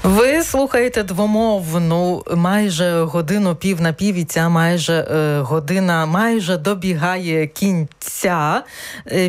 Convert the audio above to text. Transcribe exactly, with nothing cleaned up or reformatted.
Ви слухаєте двомовну майже годину пів на пів, і ця майже е, година майже добігає кінця. Е,